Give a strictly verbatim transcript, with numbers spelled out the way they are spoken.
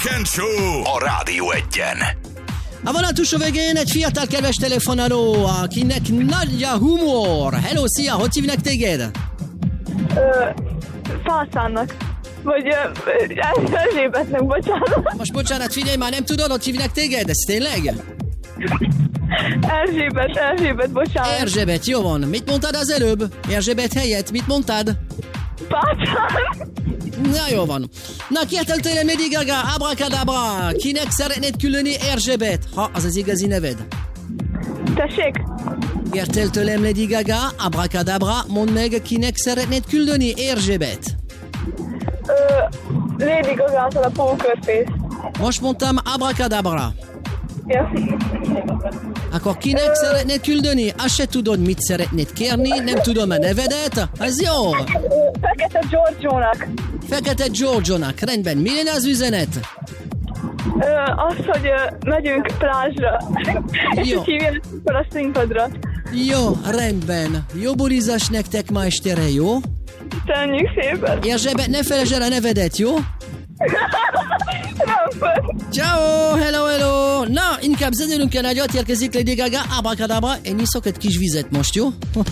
Weekend Show a Rádió Egyen. A vonal túlsó végén egy fiatal kedves telefonáló, akinek nagy a humor. Hello, szia, hogy hívnak téged? Ö, Szalszánnak. Vagy uh, Erzsébetnek, bocsánat. Most bocsánat, figyelj, már nem tudod, hogy hívnak téged? Ez tényleg? Erzsébet, Erzsébet, bocsánat. Erzsébet, jó van. Mit mondtad az előbb? Erzsébet helyett, mit mondtad? Pácsán. Na jó van. Na kértel tőlem Lady Gaga, abracadabra. Kinek szeretnéd küldeni Erzsébet? Ha, az az igazi neved. Tessék? Kértel tőlem Lady Gaga, abracadabra, mondd meg, kinek szeretnéd küldeni Erzsébet. Ö, Lady Gaga-tól a Poker Face. Most mondtam abracadabra. Ja. Akkor kinek Ö... szeretnéd küldeni? Azt se tudod, mit szeretnéd kérni, nem tudom a nevedet. Az jó. Fekete Giorgio-nak. Fekete Giorgio-nak, rendben. Mi lenne az üzenet? Ö, az, hogy ö, megyünk plázsra. És Jó. hogy hívjanak fel a színpadra. Jó, rendben. Jó bulizás nektek ma estére, jó? Köszönjük szépen. Erzsébet, ne felejtsd el a nevedet, jó? Nem. Ciao, hello, hello. Na, inkább zenélünk el nagyot, érkezik Lady Gaga, abracadabra. Én iszok egy kis vizet most, jó?